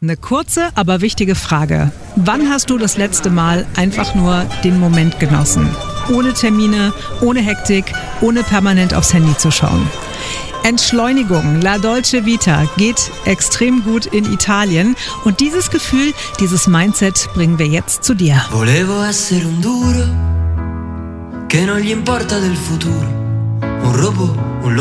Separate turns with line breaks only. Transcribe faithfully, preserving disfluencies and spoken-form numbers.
Eine kurze, aber wichtige Frage. Wann hast du das letzte Mal einfach nur den Moment genossen? Ohne Termine, ohne Hektik, ohne permanent aufs Handy zu schauen. Entschleunigung, La Dolce Vita, geht extrem gut in Italien. Und dieses Gefühl, dieses Mindset bringen wir jetzt zu dir.
Volevo essere un duro, che non gli importa del futuro. Un robot, un